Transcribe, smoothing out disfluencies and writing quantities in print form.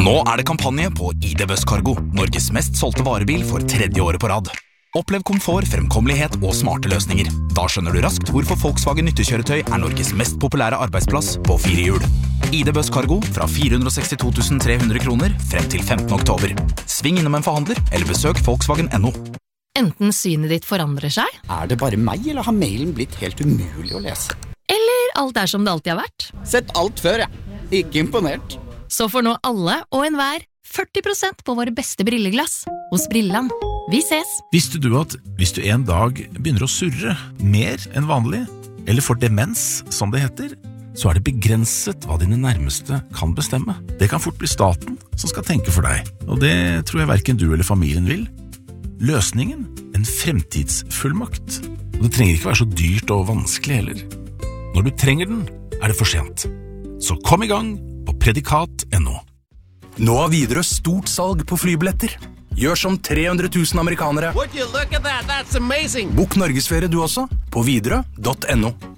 Nå det kampanje på ID Buss Cargo, Norges mest solgte varebil for 3. året på rad. Opplev komfort, fremkommelighet og smarte løsninger. Da skjønner du raskt hvorfor Volkswagen nyttekjøretøy Norges mest populære arbeidsplass på 4 hjul. ID Buss Cargo fra 462 300 kroner frem til 15. oktober. Sving innom en forhandler, eller besøk Volkswagen.no. Enten synet ditt forandrer seg. Det bare meg, eller har mailen blitt helt umulig å lese? Eller alt som det alltid har vært. Sett alt før, Ikke imponert. Så får nå alle og enhver 40% på våre beste brilleglass hos Brilland. Vi ses! Visste du at hvis du en dag begynner å surre mer enn vanlig, eller får demens, som det heter, så det begrenset hva dine nærmeste kan bestemme. Det kan fort bli staten som skal tenke for deg, og det tror jeg hverken du eller familien vil. Løsningen? En fremtidsfullmakt. Og det trenger ikke være så dyrt og vanskelig heller. Når du trenger den, det for sent. Så kom i gang på predikat.no. Nå har Widerøe stort salg på flybilletter. Gjør som 300 000 amerikanere. Would you look at that? That's amazing. Bok Norgesferie du også på Widerøe.no.